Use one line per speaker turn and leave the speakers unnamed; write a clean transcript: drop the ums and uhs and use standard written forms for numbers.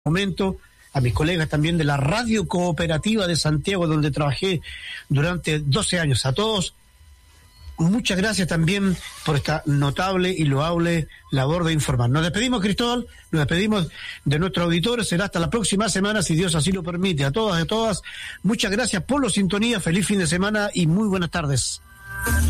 momento, a mis colegas también de la Radio Cooperativa de Santiago, donde trabajé durante 12 años. A todos, muchas gracias también por esta notable y loable labor de informar. Nos despedimos, Cristóbal, nos despedimos de nuestros auditores. Será hasta la próxima semana, si Dios así lo permite. A todas y a todas, muchas gracias por la sintonía, feliz fin de semana y muy buenas tardes.